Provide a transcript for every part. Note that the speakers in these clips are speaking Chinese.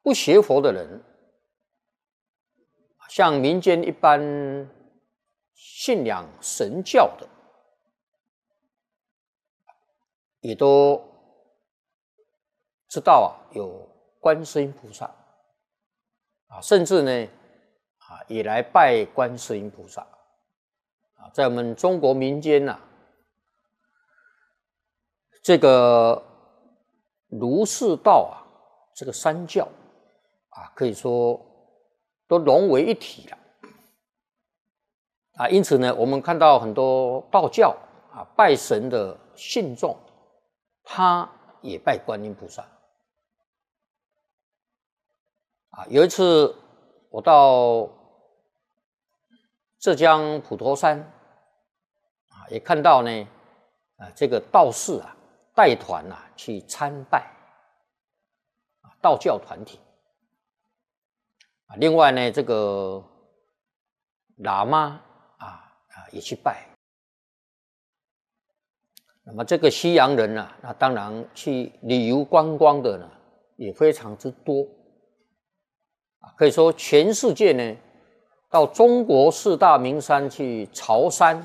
不学佛的人，像民间一般信仰神教的，也都知道有观世音菩萨甚至呢也来拜观世音菩萨在我们中国民间这个儒释道这个三教可以说都融为一体了因此呢，我们看到很多道教拜神的信众，他也拜观音菩萨有一次我到浙江普陀山也看到呢这个道士带团去参拜道教团体另外呢这个喇嘛也去拜。那么这个西洋人那当然去旅游观光的呢也非常之多可以说全世界呢到中国四大名山去朝山，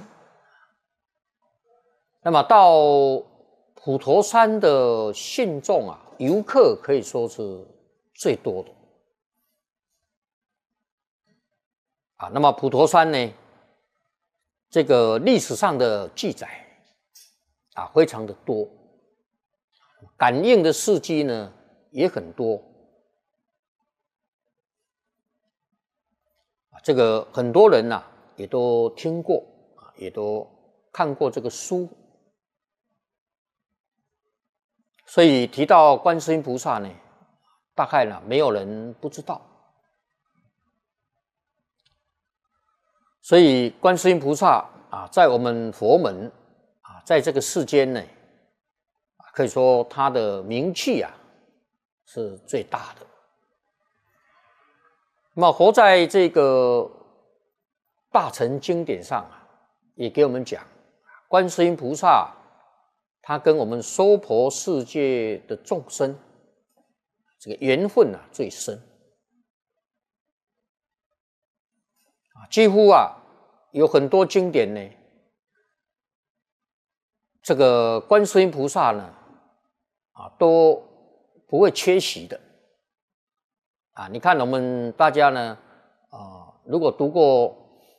那么到普陀山的信众游客可以说是最多的那么普陀山呢这个历史上的记载非常的多，感应的事迹呢也很多这个很多人也都听过也都看过这个书，所以提到观世音菩萨呢大概没有人不知道。所以观世音菩萨在我们佛门在这个世间呢可以说他的名气是最大的。那么活在这个大乘经典上也给我们讲观世音菩萨他跟我们娑婆世界的众生这个缘分最深几乎有很多经典呢这个观世音菩萨呢都不会缺席的你看我们大家呢如果读过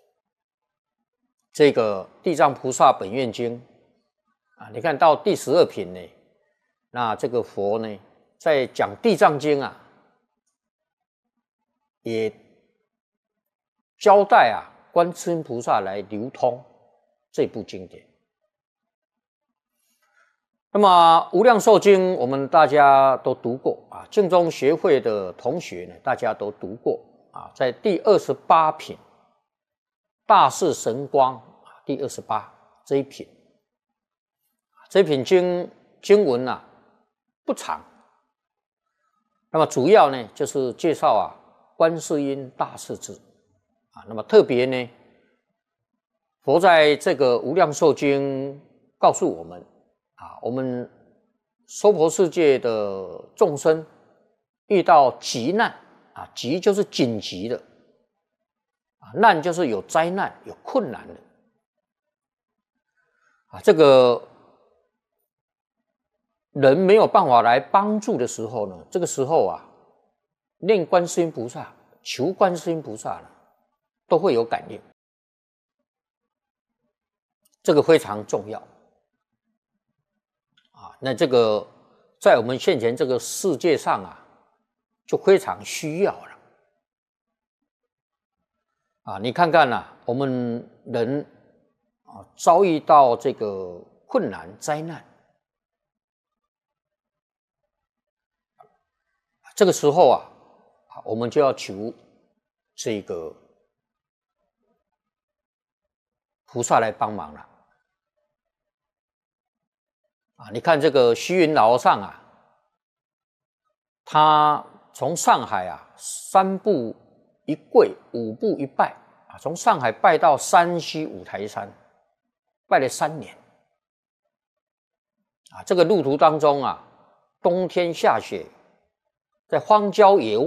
这个地藏菩萨本愿经你看到第12品呢那这个佛呢在讲地藏经也交代观世音菩萨来流通这部经典。那么无量寿经我们大家都读过净宗学会的同学呢大家都读过在第28品大士神光第28这一品，这一品经文不长，那么主要呢就是介绍观世音大势至那么特别呢佛在这个无量寿经告诉我们我们娑婆世界的众生遇到急难急就是紧急的难就是有灾难有困难的这个人没有办法来帮助的时候呢这个时候念观世音菩萨求观世音菩萨都会有感应，这个非常重要那这个在我们现前这个世界上就非常需要了你看看我们人遭遇到这个困难灾难，这个时候我们就要求这个菩萨来帮忙了你看这个虚云老和尚他从上海3步一跪5步一拜从上海拜到山西五台山，拜了3年这个路途当中冬天下雪，在荒郊野外